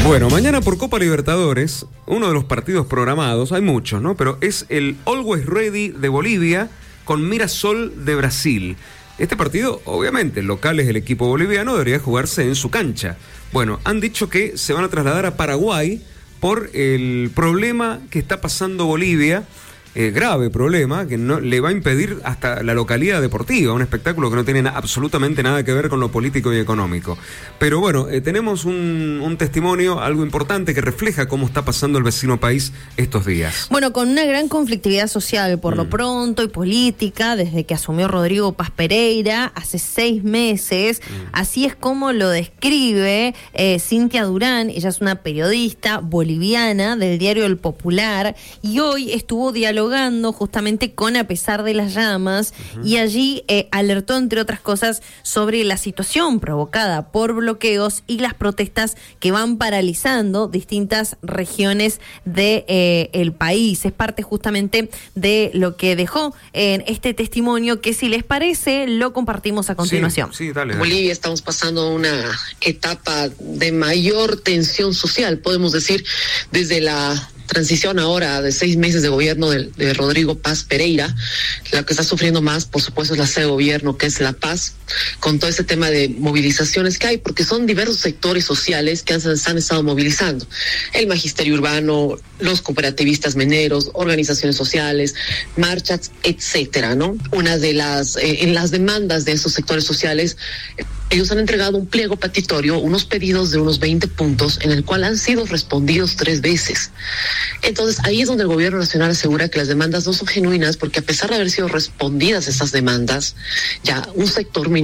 Bueno, mañana por Copa Libertadores, uno de los partidos programados, hay muchos, ¿no? Pero es el Always Ready de Bolivia con Mirassol de Brasil. Este partido, obviamente, el local es el equipo boliviano, debería jugarse en su cancha. Bueno, han dicho que se van a trasladar a Paraguay por el problema que está pasando Bolivia, grave problema, que no le va a impedir hasta la localidad deportiva, un espectáculo que no tiene absolutamente nada que ver con lo político y económico. Pero bueno, tenemos un testimonio, algo importante que refleja cómo está pasando el vecino país estos días. Bueno, con una gran conflictividad social por lo pronto y política, desde que asumió Rodrigo Paz Pereira hace 6 meses, así es como lo describe Cintia Durán. Ella es una periodista boliviana del diario El Popular y hoy estuvo dialogando justamente con A Pesar de las Llamas y allí alertó, entre otras cosas, sobre la situación provocada por bloqueos y las protestas que van paralizando distintas regiones del país. Es parte justamente de lo que dejó en este testimonio que, si les parece, lo compartimos a continuación. Sí, dale. En Bolivia estamos pasando una etapa de mayor tensión social, podemos decir, desde la transición ahora de 6 meses de gobierno de Rodrigo Paz Pereira. La que está sufriendo más, por supuesto, es la sede de gobierno, que es La Paz, con todo este tema de movilizaciones que hay, porque son diversos sectores sociales que se han estado movilizando. El magisterio urbano, los cooperativistas mineros, organizaciones sociales, marchas, etcétera, ¿no? Una de las, en las demandas de esos sectores sociales, ellos han entregado un pliego petitorio, unos pedidos de unos 20 puntos, en el cual han sido respondidos 3 veces. Entonces, ahí es donde el gobierno nacional asegura que las demandas no son genuinas, porque a pesar de haber sido respondidas esas demandas, ya un sector minero